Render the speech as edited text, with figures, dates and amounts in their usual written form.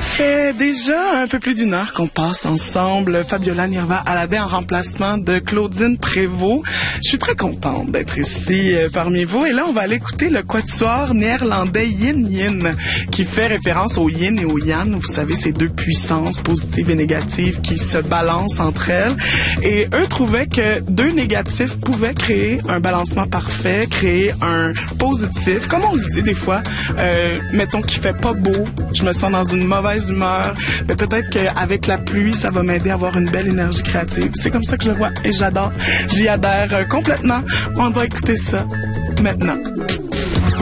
fait déjà un peu plus d'une heure qu'on passe ensemble. Fabiola Nirva Aladin en remplacement de Claudine Prévost. Je suis très contente d'être ici parmi vous. Et là, on va aller écouter le quatuor néerlandais Yin Yin, qui fait référence au yin et au yang. Vous savez, ces deux puissances positives et négatives qui se balancent entre elles. Et eux trouvaient que deux négatifs pouvaient créer un balancement parfait, créer un positif. Comme on le dit des fois, mettons qu'il fait pas beau, je me sens dans une mauvaise humeur, mais peut-être qu'avec la pluie, ça va m'aider à avoir une belle énergie créative. C'est comme ça que je le vois et j'adore. J'y adhère complètement. On va écouter ça maintenant.